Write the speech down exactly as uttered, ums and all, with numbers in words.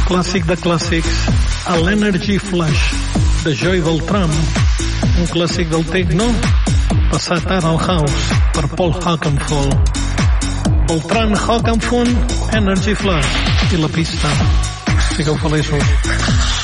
clàssic de clàssics, a l'Energy Flash de Joy Beltran, un clàssic del techno passat ara al house per Paul Hockenfold. Beltran, Hockenfold, Energy Flash i la pista. Sigueu feliços.